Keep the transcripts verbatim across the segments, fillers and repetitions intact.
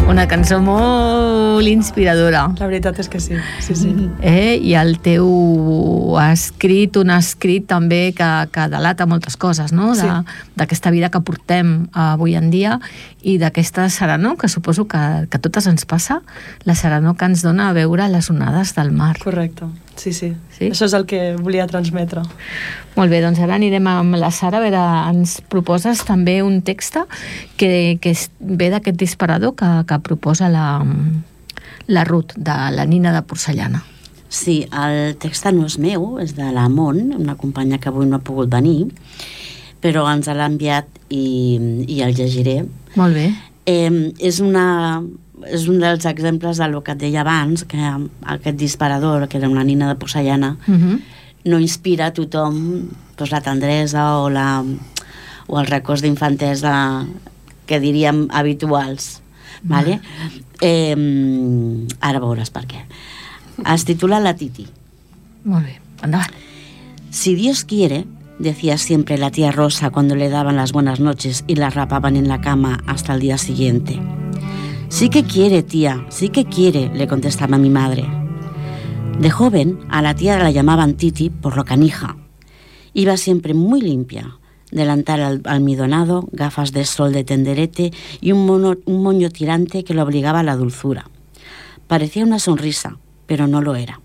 Una cançó molt inspiradora. La veritat és que sí, sí, sí. Eh? I el teu escrit, un escrit també que, que delata moltes coses, no? De, sí. D'aquesta vida que portem avui en dia i d'aquesta serenor, que suposo que, que totes ens passa, la serenor que ens dona a veure les onades del mar. Correcte, sí, sí. Sí? Això és el que volia transmetre. Molt bé, doncs ara anirem amb la Sara. A veure, ens proposes també un text que, que ve d'aquest disparador que, que proposa la, la Ruth, de la Nina de Porcellana. Sí, el text no és meu, és de la Mont, una companya que avui no ha pogut venir, però ens l'ha enviat i, i el llegiré. Molt bé. Eh, és una... és un dels exemples del que et deia abans, que aquest disparador, que era una nina de Porcellana, uh-huh. no inspira a tothom doncs, la tendresa o, la, o els records d'infantesa que diríem habituals. Uh-huh. Vale? Eh, ara veuràs per què. Es titula La Titi. Molt bé, endavant. Si Dios quiere, decía siempre la tía Rosa cuando le daban las buenas noches y la rapaban en la cama hasta el día siguiente. Sí que quiere, tía, sí que quiere, le contestaba mi madre. De joven, a la tía la llamaban Titi por lo canija. Iba siempre muy limpia, delantal almidonado, gafas de sol de tenderete y un, mono, un moño tirante que lo obligaba a la dulzura. Parecía una sonrisa, pero no lo era.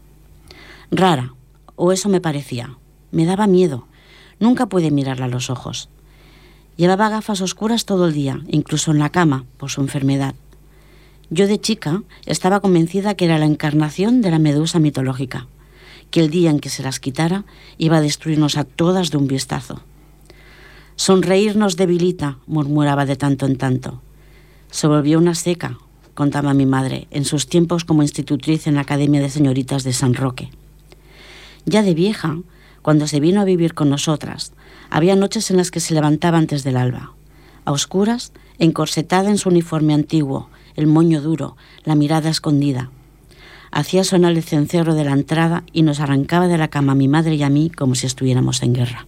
Rara, o eso me parecía. Me daba miedo. Nunca pude mirarla a los ojos. Llevaba gafas oscuras todo el día, incluso en la cama, por su enfermedad. Yo de chica estaba convencida que era la encarnación de la medusa mitológica, que el día en que se las quitara iba a destruirnos a todas de un vistazo. Sonreír nos debilita, murmuraba de tanto en tanto. Se volvió una seca, contaba mi madre, en sus tiempos como institutriz en la Academia de Señoritas de San Roque. Ya de vieja, cuando se vino a vivir con nosotras, había noches en las que se levantaba antes del alba, a oscuras, encorsetada en su uniforme antiguo, el moño duro, la mirada escondida. Hacía sonar el cencerro de la entrada y nos arrancaba de la cama a mi madre y a mí como si estuviéramos en guerra.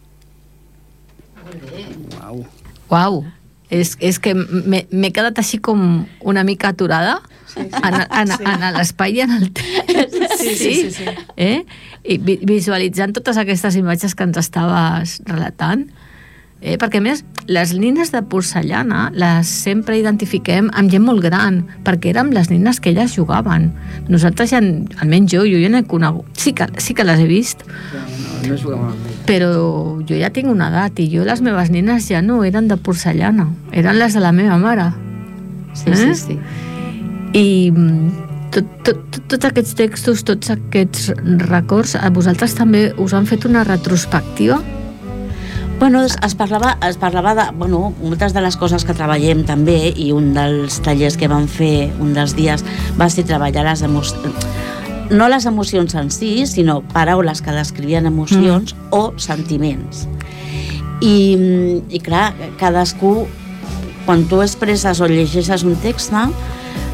Uau. Uau. És, és que m'he quedat així com una mica aturada sí, sí. en, en, sí. en l'espai i en el temps. Sí, sí, sí. sí. Eh? I visualitzant totes aquestes imatges que ens estaves relatant. Eh, perquè a més les nines de porcellana les sempre identifiquem amb gent molt gran, perquè érem les nines que elles jugaven. Nosaltres ja, almenys jo, jo ja n'he conegut, sí que, sí que les he vist, no, no jugàvem amb ell. Però jo ja tinc una edat i jo les meves nines ja no eren de porcellana, eren les de la meva mare. Sí, eh? sí, sí. I tot, tot, tot, tots aquests textos, tots aquests records, a vosaltres també us han fet una retrospectiva? Bueno, es, es, parlava, es parlava de bueno, moltes de les coses que treballem també, i un dels tallers que vam fer un dels dies va ser treballar les emocions, no les emocions en si, sinó paraules que descrivien emocions mm. o sentiments. I, i clar, cadascú, quan tu expresses o llegeixes un text,